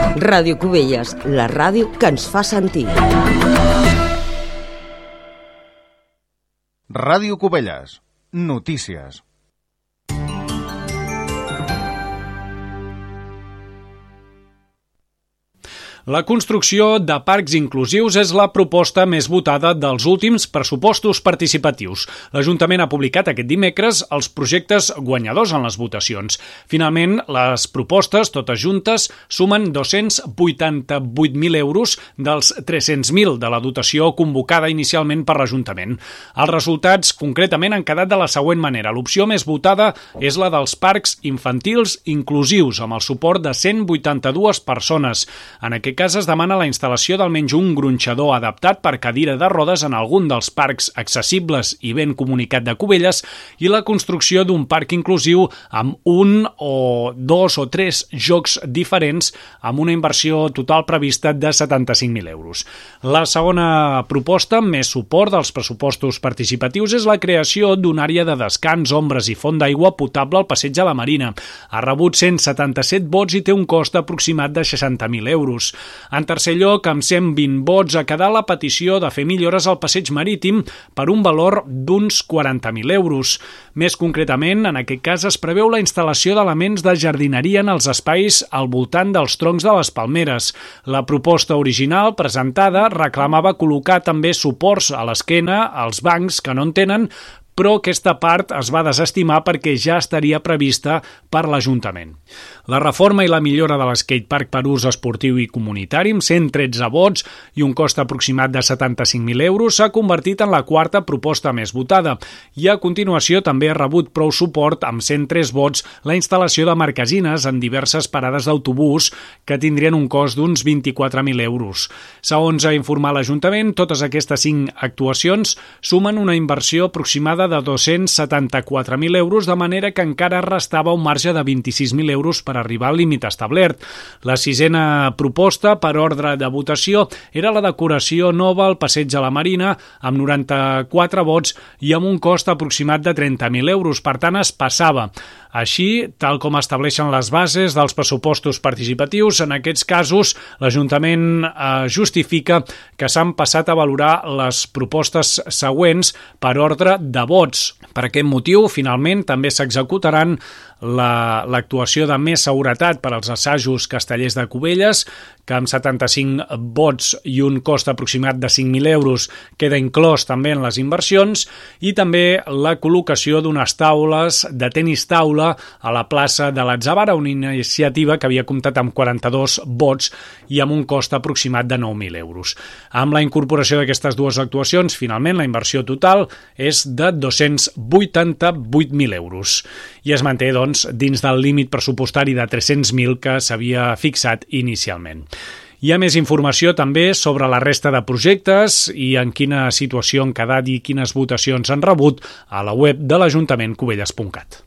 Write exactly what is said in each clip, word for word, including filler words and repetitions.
Ràdio Cubelles, la ràdio que ens fa sentir. Ràdio Cubelles, notícies. La construcció de parcs inclusius és la proposta més votada dels últims pressupostos participatius. L'Ajuntament ha publicat aquest dimecres els projectes guanyadors en les votacions. Finalment, les propostes, totes juntes, sumen dos-cents vuitanta-vuit mil euros dels tres-cents mil de la dotació convocada inicialment per l'Ajuntament. Els resultats, concretament, han quedat de la següent manera. L'opció més votada és la dels parcs infantils inclusius, amb el suport de cent vuitanta-dues persones. En aquest cas es demana la instal·lació d'almenys un gronxador adaptat per cadira de rodes en algun dels parcs accessibles i ben comunicat de Cubelles i la construcció d'un parc inclusiu amb un o dos o tres jocs diferents amb una inversió total prevista de setanta-cinc mil euros. La segona proposta, amb més suport dels pressupostos participatius, és la creació d'una àrea de descans, ombres i font d'aigua potable al passeig de la Marina. Ha rebut cent setanta-set vots i té un cost aproximat de seixanta mil euros. En tercer lloc, amb cent vint vots, ha quedat la petició de fer millores al passeig marítim per un valor d'uns quaranta mil euros. Més concretament, en aquest cas es preveu la instal·lació d'elements de jardineria en els espais al voltant dels troncs de les palmeres. La proposta original presentada reclamava col·locar també suports a l'esquena als bancs que no en tenen, però aquesta part es va desestimar perquè ja estaria prevista per l'Ajuntament. La reforma i la millora de l'skatepark per ús esportiu i comunitari, amb cent tretze vots i un cost aproximat de setanta-cinc mil euros, s'ha convertit en la quarta proposta més votada. I a continuació també ha rebut prou suport, amb cent tres vots, la instal·lació de marquesines en diverses parades d'autobús que tindrien un cost d'uns vint-i-quatre mil euros. Segons ha informat l'Ajuntament, totes aquestes cinc actuacions sumen una inversió aproximada de dos-cents setanta-quatre mil euros, de manera que encara restava un marge de vint-i-sis mil euros per arribar al límit establert. La sisena proposta, per ordre de votació, era la decoració nova al passeig de la Marina, amb noranta-quatre vots i amb un cost aproximat de trenta mil euros. Per tant, es passava. Així, tal com estableixen les bases dels pressupostos participatius, en aquests casos l'Ajuntament eh, justifica que s'han passat a valorar les propostes següents per ordre de vots. Per aquest motiu, finalment, també s'executaran la, l'actuació de més seguretat per als assajos castellers de Cubelles, que amb setanta-cinc vots i un cost aproximat de cinc mil euros queda inclòs també en les inversions, i també la col·locació d'unes taules de tenis taula a la plaça de l'Atzavara, una iniciativa que havia comptat amb quaranta-dos vots i amb un cost aproximat de nou mil euros. Amb la incorporació d'aquestes dues actuacions, finalment la inversió total és de dos-cents vuitanta-vuit mil euros i es manté, doncs, dins del límit pressupostari de tres-cents mil que s'havia fixat inicialment. Hi ha més informació també sobre la resta de projectes i en quina situació han quedat i quines votacions han rebut a la web de l'Ajuntament cubelles punt cat.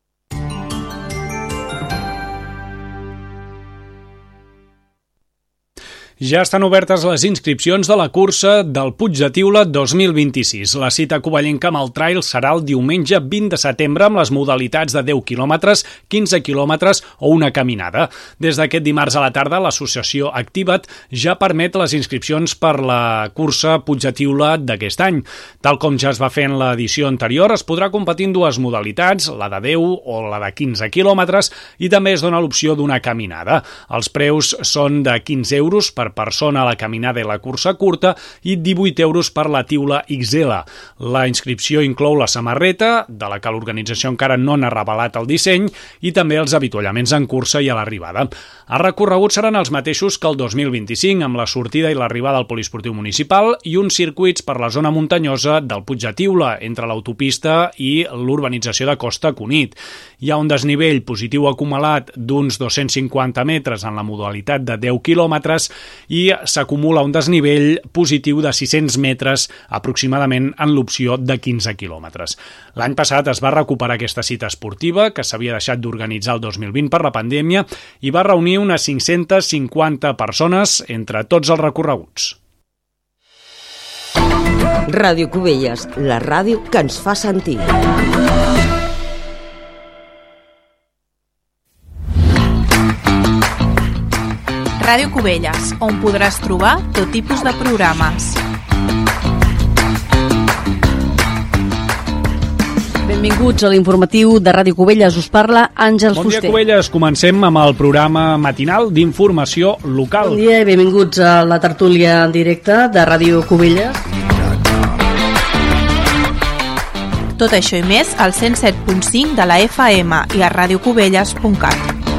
Ja estan obertes les inscripcions de la cursa del Puig de Tiula dos mil vint-i-sis. La cita covellenca amb el trail serà el diumenge vint de setembre amb les modalitats de deu quilòmetres, quinze quilòmetres o una caminada. Des d'aquest dimarts a la tarda, l'associació Activa't ja permet les inscripcions per la cursa Puig de Tiula d'aquest any. Tal com ja es va fer en l'edició anterior, es podrà competir en dues modalitats, la de deu o la de quinze quilòmetres, i també es dona l'opció d'una caminada. Els preus són de quinze euros per persona a la caminada i la cursa curta i divuit euros per la tiula X L. La inscripció inclou la samarreta, de la que l'organització encara no n'ha revelat el disseny, i també els avituallaments en cursa i a l'arribada. Els recorreguts seran els mateixos que el dos mil vint-i-cinc, amb la sortida i l'arribada al poliesportiu municipal i uns circuits per la zona muntanyosa del Puig de Tiula, entre l'autopista i l'urbanització de Costa Cunit. Hi ha un desnivell positiu acumulat d'uns dos-cents cinquanta metres en la modalitat de deu quilòmetres i s'acumula un desnivell positiu de sis-cents metres aproximadament en l'opció de quinze quilòmetres. L'any passat es va recuperar aquesta cita esportiva, que s'havia deixat d'organitzar el dos mil vint per la pandèmia, i va reunir unes cinc-centes cinquanta persones entre tots els recorreguts. Ràdio Cubelles, la ràdio que ens fa sentir. Ràdio Cubelles, on podràs trobar tot tipus de programes. Benvinguts a l'informatiu de Ràdio Cubelles. Us parla Àngels Bon dia, Fuster. Cubelles. Comencem amb el programa matinal d'informació local. Bon dia i benvinguts a la tertúlia en directe de Ràdio Cubelles. Tot això i més al cent set punt cinc de la F M i a radiocubelles punt cat.